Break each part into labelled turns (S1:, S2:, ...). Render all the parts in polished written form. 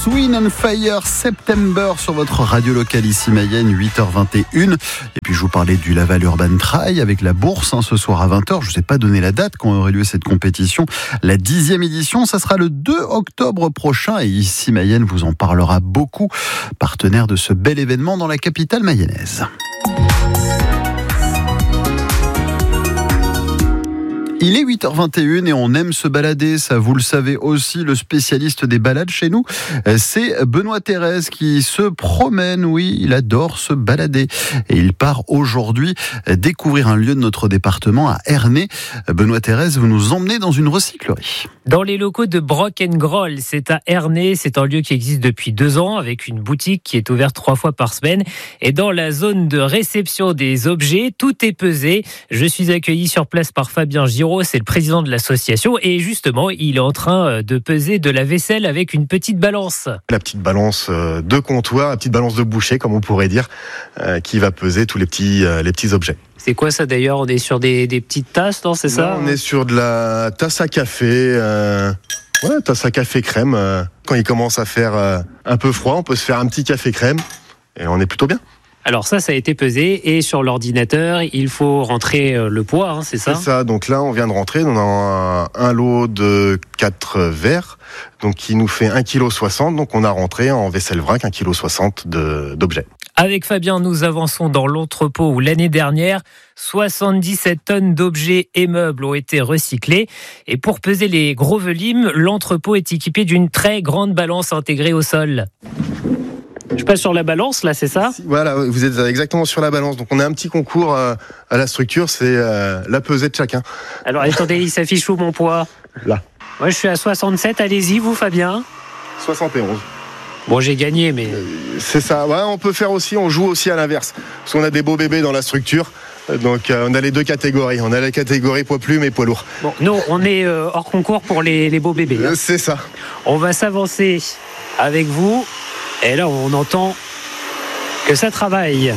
S1: Wind and Fire September sur votre radio locale ici Mayenne, 8h21. Et puis je vous parlais du Laval Urban Trail avec la bourse ce soir à 20h. Je ne vous ai pas donné la date quand aurait lieu cette compétition. La 10e édition, ça sera le 2 octobre prochain. Et ici Mayenne vous en parlera beaucoup. Partenaire de ce bel événement dans la capitale mayonnaise. Il est 8h21 et on aime se balader, ça vous le savez aussi, le spécialiste des balades chez nous, c'est Benoît Thérèse qui se promène, oui, il adore se balader. Et il part aujourd'hui découvrir un lieu de notre département à Ernée. Benoît Thérèse, vous nous emmenez dans une recyclerie.
S2: Dans les locaux de Brock & Groll, c'est à Ernée, c'est un lieu qui existe depuis 2 ans avec une boutique qui est ouverte 3 fois par semaine. Et dans la zone de réception des objets, tout est pesé. Je suis accueilli sur place par Fabien Giraud. C'est le président de l'association et justement, il est en train de peser de la vaisselle avec une petite balance.
S3: La petite balance de comptoir, la petite balance de boucher, comme on pourrait dire, qui va peser tous les petits objets.
S2: C'est quoi ça d'ailleurs ? On est sur des petites tasses, non ? C'est ça ?
S3: On est sur de la tasse à café, tasse à café crème. Quand il commence à faire un peu froid, on peut se faire un petit café crème et on est plutôt bien.
S2: Alors ça a été pesé et sur l'ordinateur, il faut rentrer le poids, c'est ça ?
S3: C'est ça, donc là on vient de rentrer, on a un lot de 4 verres, donc qui nous fait 1,60 kg, donc on a rentré en vaisselle vrac 1,60 kg d'objets.
S2: Avec Fabien, nous avançons dans l'entrepôt où l'année dernière, 77 tonnes d'objets et meubles ont été recyclés. Et pour peser les gros volumes, l'entrepôt est équipé d'une très grande balance intégrée au sol. Je passe sur la balance, là, c'est ça ?
S3: Voilà, vous êtes exactement sur la balance. Donc, on a un petit concours à la structure, c'est la pesée de chacun.
S2: Alors, attendez, il s'affiche où mon poids ?
S3: Là.
S2: Moi, je suis à 67. Allez-y, vous, Fabien ?
S3: 71.
S2: Bon, j'ai gagné, mais...
S3: C'est ça. Ouais, on peut faire aussi, on joue aussi à l'inverse. Parce qu'on a des beaux bébés dans la structure. Donc, on a les 2 catégories. On a la catégorie poids plume et poids lourd.
S2: Bon, nous, on est hors concours pour les beaux bébés.
S3: C'est ça.
S2: On va s'avancer avec vous. Et là, on entend que ça travaille.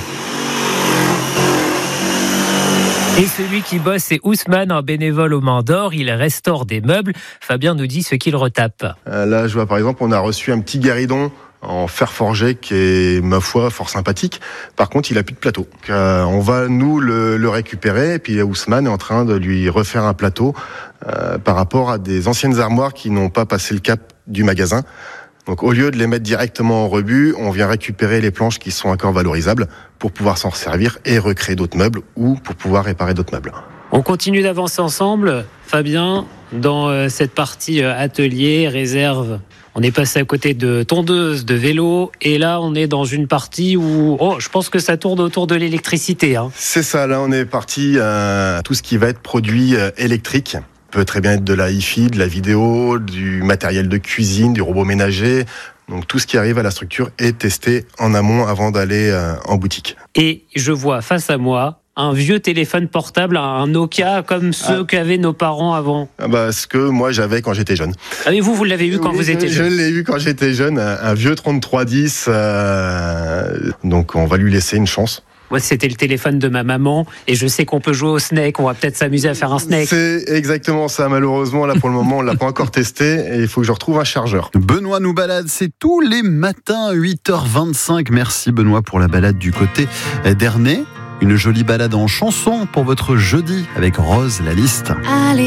S2: Et celui qui bosse, c'est Ousmane, un bénévole aux mains d'or. Il restaure des meubles. Fabien nous dit ce qu'il retape.
S3: Là, je vois par exemple, on a reçu un petit guéridon en fer forgé qui est, ma foi, fort sympathique. Par contre, il a plus de plateau. On va, nous, le récupérer. Et puis, Ousmane est en train de lui refaire un plateau par rapport à des anciennes armoires qui n'ont pas passé le cap du magasin. Donc, au lieu de les mettre directement en rebut, on vient récupérer les planches qui sont encore valorisables pour pouvoir s'en resservir et recréer d'autres meubles ou pour pouvoir réparer d'autres meubles.
S2: On continue d'avancer ensemble, Fabien, dans cette partie atelier, réserve. On est passé à côté de tondeuses, de vélos, et là, on est dans une partie où, je pense que ça tourne autour de l'électricité.
S3: C'est ça, là, on est parti à tout ce qui va être produit électrique. Peut très bien être de la hi-fi, de la vidéo, du matériel de cuisine, du robot ménager. Donc tout ce qui arrive à la structure est testé en amont avant d'aller en boutique.
S2: Et je vois face à moi un vieux téléphone portable, un Nokia comme ceux qu'avaient nos parents avant.
S3: Ce que moi j'avais quand j'étais jeune.
S2: Ah mais vous l'avez eu quand vous étiez jeune ?
S3: Je l'ai eu quand j'étais jeune, un vieux 3310. Donc on va lui laisser une chance.
S2: Moi, c'était le téléphone de ma maman et je sais qu'on peut jouer au Snake. On va peut-être s'amuser à faire un Snake.
S3: C'est exactement ça. Malheureusement, là, pour le moment, on ne l'a pas encore testé et il faut que je retrouve un chargeur.
S1: Benoît nous balade, c'est tous les matins, 8h25. Merci Benoît pour la balade du côté d'Ernée. Une jolie balade en chanson pour votre jeudi avec Rose la liste. Allez.